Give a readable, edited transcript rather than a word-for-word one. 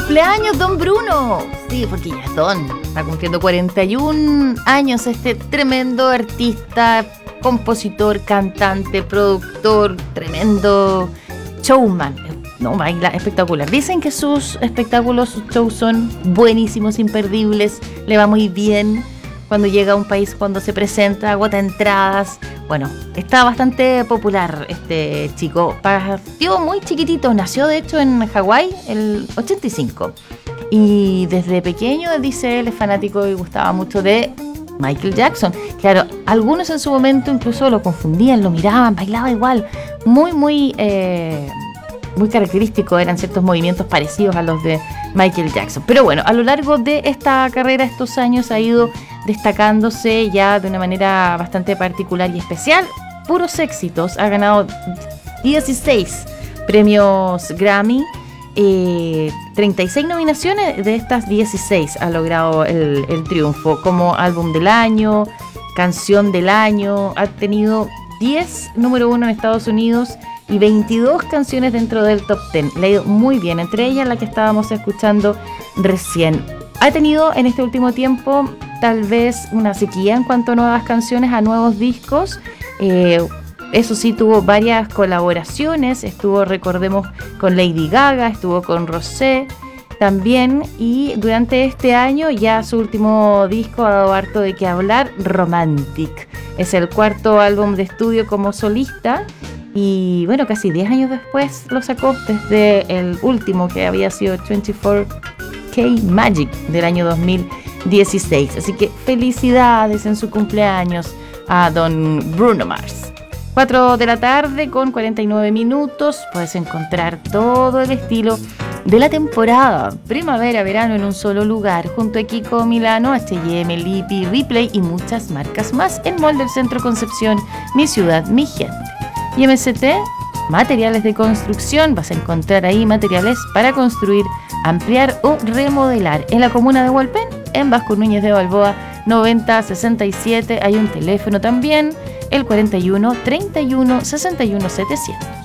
cumpleaños, don Bruno. Sí, porque ya es don. Está cumpliendo 41 años este tremendo artista, compositor, cantante, productor, tremendo showman. No, baila espectacular. Dicen que sus espectáculos, sus shows son buenísimos, imperdibles. Le va muy bien cuando llega a un país, cuando se presenta, agota entradas. Bueno, está bastante popular este chico. Partió muy chiquitito, nació de hecho en Hawái el 85. Y desde pequeño, dice él, es fanático y gustaba mucho de Michael Jackson. Claro, algunos en su momento incluso lo confundían, lo miraban, bailaba igual. Muy característico, eran ciertos movimientos parecidos a los de Michael Jackson. Pero bueno, a lo largo de esta carrera, estos años, ha ido destacándose ya de una manera bastante particular y especial. Puros éxitos, ha ganado 16 premios Grammy, 36 nominaciones, de estas 16 ha logrado el triunfo, como álbum del año, canción del año, ha tenido 10 número 1 en Estados Unidos y 22 canciones dentro del top 10. Le ha ido muy bien, entre ellas la que estábamos escuchando recién. Ha tenido en este último tiempo tal vez una sequía en cuanto a nuevas canciones, a nuevos discos. Eso sí, tuvo varias colaboraciones. Estuvo, recordemos, con Lady Gaga, estuvo con Rosé también. Y durante este año ya su último disco ha dado harto de qué hablar, Romantic. Es el cuarto álbum de estudio como solista. Y bueno, casi 10 años después lo sacó, desde el último que había sido 24K Magic del año 2016. Así que felicidades en su cumpleaños a don Bruno Mars. 4 de la tarde con 49 minutos. Puedes encontrar todo el estilo de la temporada primavera-verano en un solo lugar, junto a Kiko Milano, H&M, Lipi, Ripley y muchas marcas más en Mall del Centro Concepción, mi ciudad, mi gente. Y MST, materiales de construcción, vas a encontrar ahí materiales para construir, ampliar o remodelar. En la comuna de Hualpén, en Vasco Núñez de Balboa, 9067, hay un teléfono también, el 41 31 61 77.